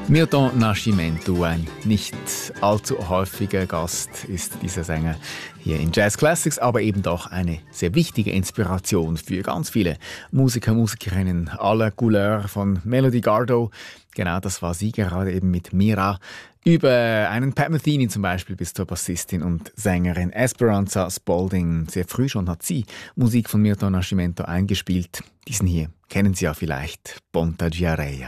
Milton Nascimento, ein nicht allzu häufiger Gast ist dieser Sänger hier in Jazz Classics, aber eben doch eine sehr wichtige Inspiration für ganz viele Musiker, Musikerinnen aller Couleur, von Melody Gardot, genau das war sie gerade eben mit Mira, über einen Pat Metheny zum Beispiel bis zur Bassistin und Sängerin Esperanza Spalding. Sehr früh schon hat sie Musik von Milton Nascimento eingespielt. Diesen hier kennen Sie ja vielleicht, Ponta Giareia.